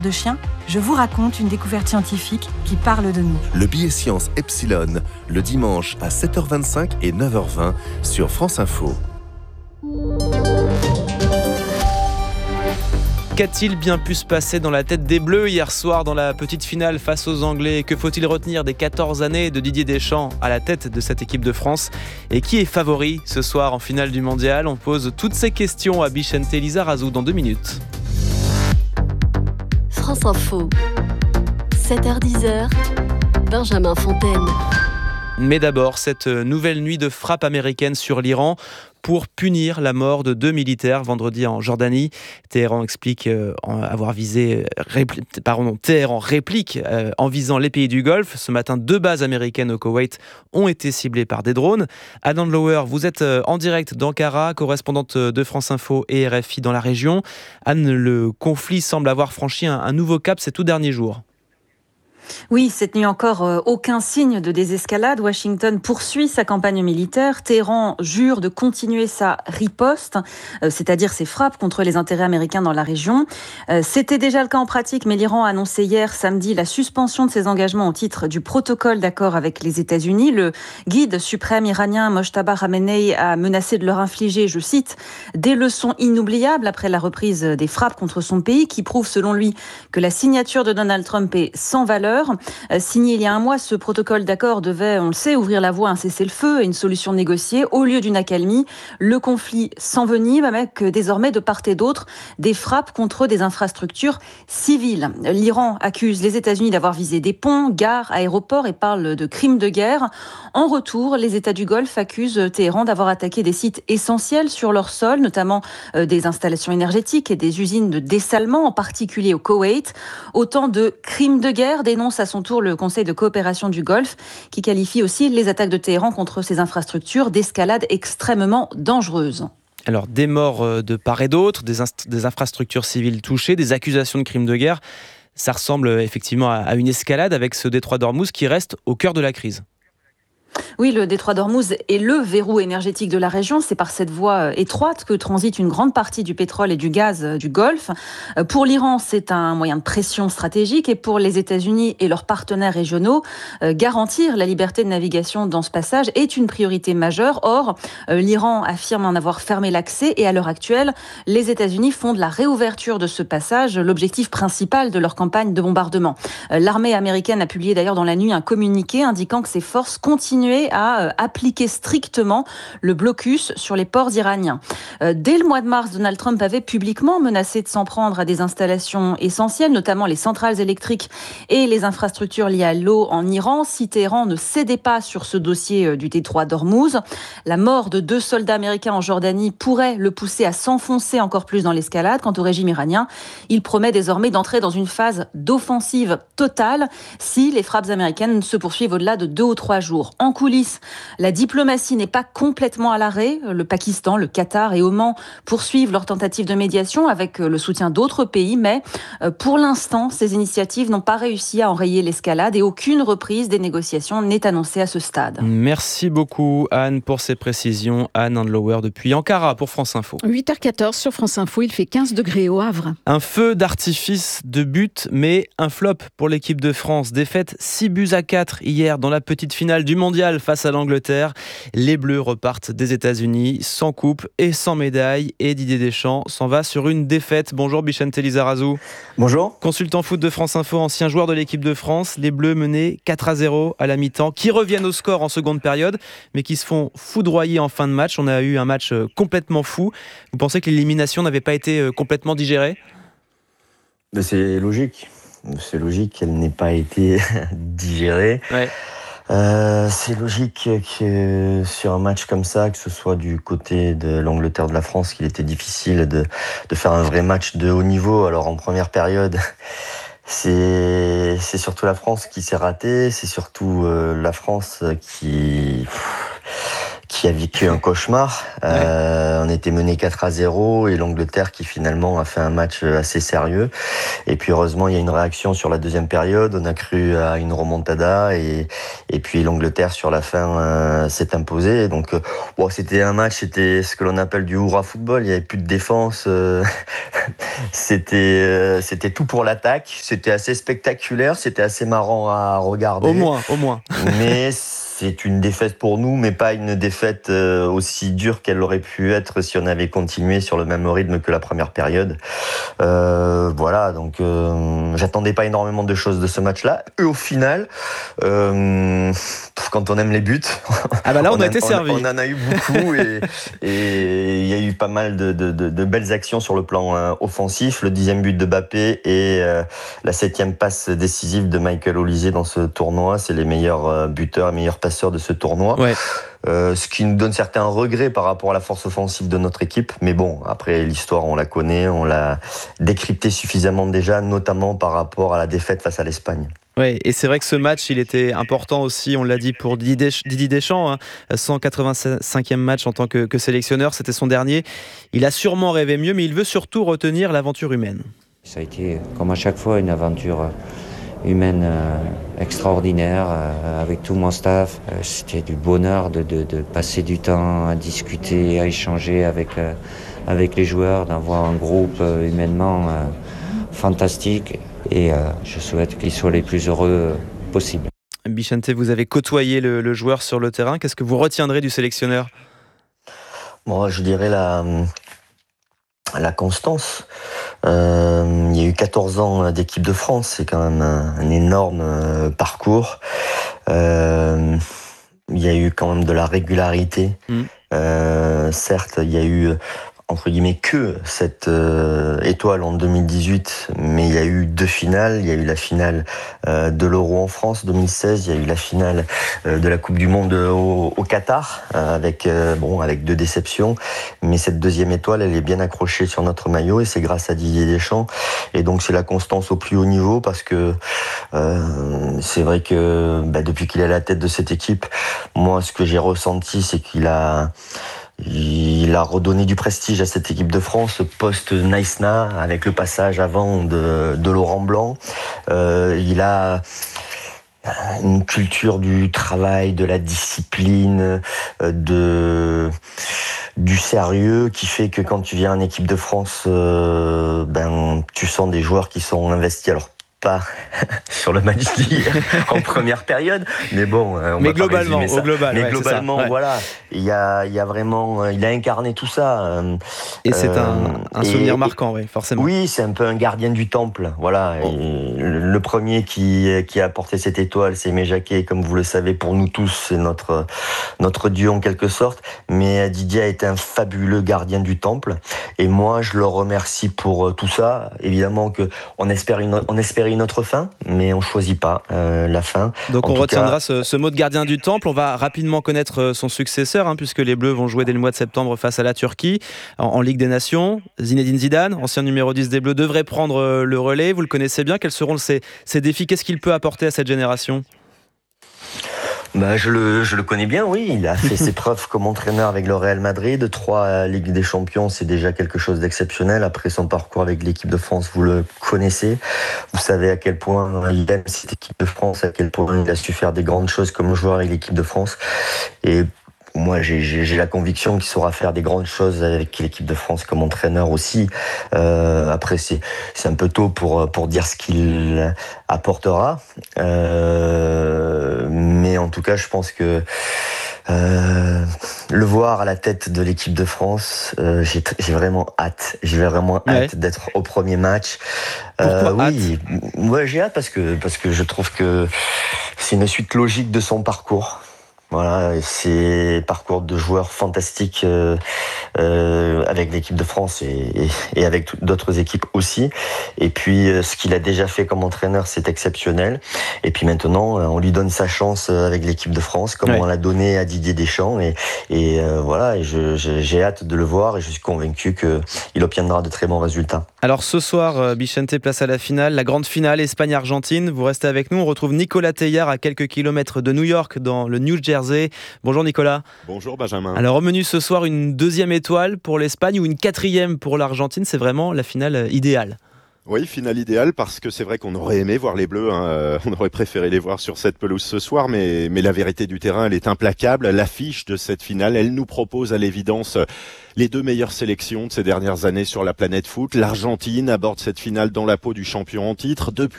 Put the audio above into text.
de chiens, je vous raconte une découverte scientifique qui parle de nous. Le billet science Epsilon, le dimanche à 7h25 et 9h20 sur France Info. Qu'a-t-il bien pu se passer dans la tête des Bleus hier soir dans la petite finale face aux Anglais ? Que faut-il retenir des 14 années de Didier Deschamps à la tête de cette équipe de France ? Et qui est favori ce soir en finale du Mondial ? On pose toutes ces questions à Bichente Lizarazu dans 2 minutes. France Info, 7h-10h, Benjamin Fontaine. Mais d'abord, cette nouvelle nuit de frappe américaine sur l'Iran pour punir la mort de 2 militaires vendredi en Jordanie. Téhéran explique Téhéran réplique en visant les pays du Golfe. Ce matin, 2 bases américaines au Koweït ont été ciblées par des drones. Anne Andlauer, vous êtes en direct d'Ankara, correspondante de France Info et RFI dans la région. Anne, le conflit semble avoir franchi un nouveau cap ces tout derniers jours. Oui, cette nuit encore, aucun signe de désescalade. Washington poursuit sa campagne militaire. Téhéran jure de continuer sa riposte, c'est-à-dire ses frappes contre les intérêts américains dans la région. C'était déjà le cas en pratique, mais l'Iran a annoncé hier, samedi, la suspension de ses engagements au titre du protocole d'accord avec les États-Unis. Le guide suprême iranien Mojtaba Khamenei a menacé de leur infliger, je cite, des leçons inoubliables après la reprise des frappes contre son pays, qui prouvent selon lui que la signature de Donald Trump est sans valeur. Signé il y a un mois, ce protocole d'accord devait, on le sait, ouvrir la voie à un cessez-le-feu et une solution négociée. Au lieu d'une accalmie, le conflit s'envenime avec désormais de part et d'autre des frappes contre des infrastructures civiles. L'Iran accuse les États-Unis d'avoir visé des ponts, gares, aéroports et parle de crimes de guerre. En retour, les États du Golfe accusent Téhéran d'avoir attaqué des sites essentiels sur leur sol, notamment des installations énergétiques et des usines de dessalement, en particulier au Koweït. Autant de crimes de guerre dénoncent à son tour le Conseil de coopération du Golfe, qui qualifie aussi les attaques de Téhéran contre ces infrastructures d'escalade extrêmement dangereuse. Alors, des morts de part et d'autre, des infrastructures civiles touchées, des accusations de crimes de guerre, ça ressemble effectivement à une escalade avec ce détroit d'Ormuz qui reste au cœur de la crise. Oui, le détroit d'Ormuz est le verrou énergétique de la région. C'est par cette voie étroite que transite une grande partie du pétrole et du gaz du Golfe. Pour l'Iran, c'est un moyen de pression stratégique, et pour les États-Unis et leurs partenaires régionaux, garantir la liberté de navigation dans ce passage est une priorité majeure. Or, l'Iran affirme en avoir fermé l'accès, et à l'heure actuelle, les États-Unis font de la réouverture de ce passage l'objectif principal de leur campagne de bombardement. L'armée américaine a publié d'ailleurs dans la nuit un communiqué indiquant que ses forces continuent à appliquer strictement le blocus sur les ports iraniens. Dès le mois de mars, Donald Trump avait publiquement menacé de s'en prendre à des installations essentielles, notamment les centrales électriques et les infrastructures liées à l'eau en Iran, si Téhéran ne cédait pas sur ce dossier du détroit d'Ormuz. La mort de 2 soldats américains en Jordanie pourrait le pousser à s'enfoncer encore plus dans l'escalade. Quant au régime iranien, il promet désormais d'entrer dans une phase d'offensive totale si les frappes américaines se poursuivent au-delà de 2 ou 3 jours. En coulisses, la diplomatie n'est pas complètement à l'arrêt. Le Pakistan, le Qatar et Oman poursuivent leurs tentatives de médiation avec le soutien d'autres pays, mais pour l'instant, ces initiatives n'ont pas réussi à enrayer l'escalade et aucune reprise des négociations n'est annoncée à ce stade. Merci beaucoup Anne pour ces précisions. Anne Andlauer depuis Ankara pour France Info. 8h14 sur France Info, il fait 15 degrés au Havre. Un feu d'artifice de but, mais un flop pour l'équipe de France. Défaite 6-4 hier dans la petite finale du Mondial face à l'Angleterre. Les Bleus repartent des États-Unis sans coupe et sans médaille, et Didier Deschamps s'en va sur une défaite. Bonjour Bichente Lizarazu. Bonjour. Consultant foot de France Info, ancien joueur de l'équipe de France. Les Bleus menaient 4-0 à la mi-temps, qui reviennent au score en seconde période, mais qui se font foudroyer en fin de match. On a eu un match complètement fou. Vous pensez que l'élimination n'avait pas été complètement digérée ? Mais c'est logique. C'est logique qu'elle n'ait pas été digérée. Ouais. C'est logique que sur un match comme ça, que ce soit du côté de l'Angleterre, de la France, qu'il était difficile de faire un vrai match de haut niveau. Alors en première période, c'est surtout la France qui s'est ratée, c'est surtout la France qui a vécu un cauchemar. On était mené 4-0 et l'Angleterre qui finalement a fait un match assez sérieux. Et puis heureusement, il y a une réaction sur la deuxième période. On a cru à une remontada et Et puis l'Angleterre sur la fin s'est imposée. Donc c'était un match, c'était ce que l'on appelle du hurrah football. Il n'y avait plus de défense. C'était tout pour l'attaque. C'était assez spectaculaire. C'était assez marrant à regarder. Au moins. Mais c'est une défaite pour nous, mais pas une défaite aussi dure qu'elle aurait pu être si on avait continué sur le même rythme que la première période. Donc j'attendais pas énormément de choses de ce match-là. Et au final, quand on aime les buts, là on a été servi. On en a eu beaucoup et il y a eu pas mal de belles actions sur le plan offensif. Le 10e but de Mbappé et la 7e passe décisive de Michael Olise dans ce tournoi. C'est les meilleurs buteurs et meilleurs passeurs de ce tournoi. Ouais. Ce qui nous donne certains regrets par rapport à la force offensive de notre équipe. Mais bon, après l'histoire, on la connaît, on l'a décryptée suffisamment déjà, notamment par rapport à la défaite face à l'Espagne. Oui, et c'est vrai que ce match, il était important aussi, on l'a dit, pour Didier Deschamps, 185e match en tant que sélectionneur, c'était son dernier. Il a sûrement rêvé mieux, mais il veut surtout retenir l'aventure humaine. Ça a été, comme à chaque fois, une aventure humaine extraordinaire avec tout mon staff. C'était du bonheur de passer du temps à discuter, à échanger avec les joueurs, d'avoir un groupe humainement fantastique et je souhaite qu'ils soient les plus heureux possibles. Bichente, vous avez côtoyé le joueur sur le terrain. Qu'est-ce que vous retiendrez du sélectionneur ? Moi, je dirais la constance. Il y a eu 14 ans d'équipe de France, c'est quand même un énorme parcours. Il y a eu quand même de la régularité. Certes, il y a eu entre guillemets que cette étoile en 2018, mais il y a eu 2 finales. Il y a eu la finale de l'Euro en France 2016, il y a eu la finale de la Coupe du Monde au Qatar, avec 2 déceptions. Mais cette 2e étoile, elle est bien accrochée sur notre maillot et c'est grâce à Didier Deschamps. Et donc c'est la constance au plus haut niveau parce que c'est vrai que depuis qu'il est à la tête de cette équipe, moi ce que j'ai ressenti, c'est qu'il a redonné du prestige à cette équipe de France post-Naïsna avec le passage avant de Laurent Blanc. Il a une culture du travail, de la discipline, du sérieux qui fait que quand tu viens en équipe de France, tu sens des joueurs qui sont investis. Alors pas sur le match d'hier en première période, mais bon, mais globalement, voilà, il y a vraiment, il a incarné tout ça. Et c'est un souvenir marquant, oui, forcément. Oui, c'est un peu un gardien du temple, voilà. Et le premier qui a apporté cette étoile, c'est Aimé Jacquet, comme vous le savez, pour nous tous, c'est notre dieu en quelque sorte. Mais Didier a été un fabuleux gardien du temple, et moi, je le remercie pour tout ça. Évidemment que on espérait une autre fin, mais on choisit pas la fin. Donc on retiendra ce mot de gardien du temple. On va rapidement connaître son successeur, puisque les Bleus vont jouer dès le mois de septembre face à la Turquie en Ligue des Nations. Zinedine Zidane, ancien numéro 10 des Bleus, devrait prendre le relais. Vous le connaissez bien. Quels seront ses défis ? Qu'est-ce qu'il peut apporter à cette génération ? Je le connais bien, oui. Il a fait ses preuves comme entraîneur avec le Real Madrid. 3 Ligues des Champions, c'est déjà quelque chose d'exceptionnel. Après son parcours avec l'équipe de France, vous le connaissez. Vous savez à quel point il aime cette équipe de France, à quel point il a su faire des grandes choses comme joueur avec l'équipe de France. Et moi, j'ai la conviction qu'il saura faire des grandes choses avec l'équipe de France comme entraîneur aussi. Après, c'est un peu tôt pour dire ce qu'il apportera. Mais en tout cas, je pense que le voir à la tête de l'équipe de France, j'ai vraiment hâte. J'ai vraiment hâte d'être au premier match. Pourquoi hâte ? J'ai hâte parce que je trouve que c'est une suite logique de son parcours. Voilà, c'est parcours de joueurs fantastiques avec l'équipe de France et avec d'autres équipes aussi. Et puis, ce qu'il a déjà fait comme entraîneur, c'est exceptionnel. Et puis maintenant, on lui donne sa chance avec l'équipe de France, comme on l'a donné à Didier Deschamps. Et j'ai hâte de le voir et je suis convaincu qu'il obtiendra de très bons résultats. Alors ce soir, Bichente, place à la finale, la grande finale Espagne-Argentine. Vous restez avec nous, on retrouve Nicolas Teilhard à quelques kilomètres de New York, dans le New Jersey. Bonjour Nicolas. Bonjour Benjamin. Alors au menu ce soir, une 2e étoile pour l'Espagne ou une 4e pour l'Argentine, c'est vraiment la finale idéale. Oui, finale idéale parce que c'est vrai qu'on aurait aimé voir les Bleus, on aurait préféré les voir sur cette pelouse ce soir, mais la vérité du terrain, elle est implacable. L'affiche de cette finale, elle nous propose à l'évidence les deux meilleures sélections de ces dernières années sur la planète foot. L'Argentine aborde cette finale dans la peau du champion en titre. Depuis